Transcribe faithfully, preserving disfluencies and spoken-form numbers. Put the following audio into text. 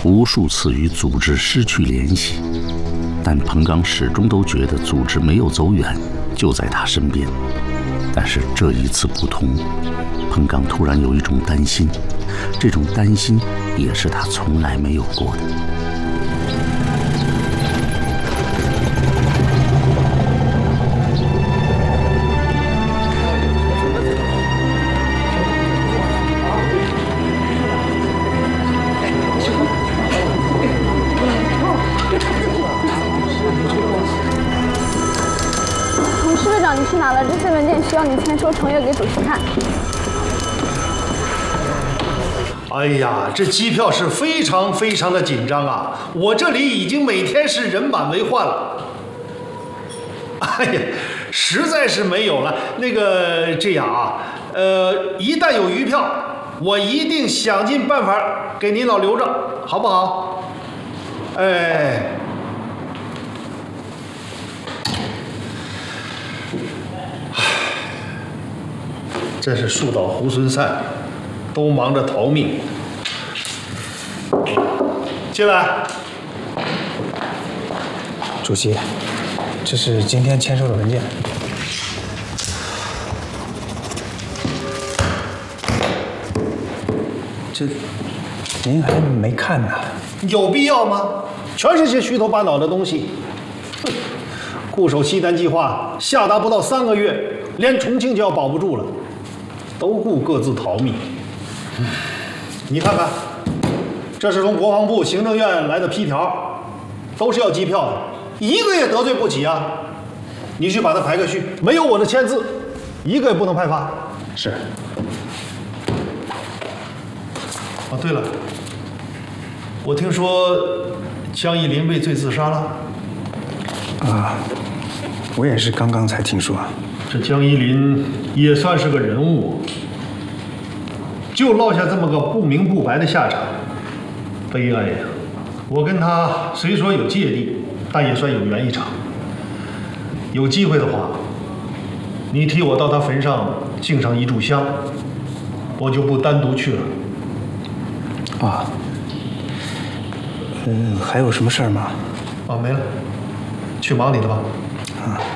无数次与组织失去联系，但彭刚始终都觉得组织没有走远，就在他身边。但是这一次不同，彭刚突然有一种担心，这种担心也是他从来没有过的。 你去哪了？这份文件需要你签收成约给主席看。 哎呀，这机票是非常非常的紧张啊！我这里已经每天是人满为患了。哎呀，实在是没有了。那个这样啊，呃，一旦有余票，我一定想尽办法给您老留着，好不好？哎。真是树倒猢狲散，都忙着逃命。进来。 主席，这是今天签收的文件。这您还没看呢？ 有必要吗？全是些虚头巴脑的东西。哼，固守西单计划下达不到三个月，连重庆就要保不住了。都顾各自逃命。你看看，这是从国防部行政院来的批条，都是要机票的，一个也得罪不起啊！你去把它排个序，没有我的签字，一个也不能派发。 是。 哦，对了，我听说江一林畏罪自杀了。 啊，我也是刚刚才听说。 这江一林也算是个人物，就落下这么个不明不白的下场，悲哀呀！我跟他虽说有芥蒂，但也算有缘一场。有机会的话，你替我到他坟上敬上一炷香，我就不单独去了。 啊，嗯，还有什么事儿吗？ 啊，没了，去忙你的吧。 啊。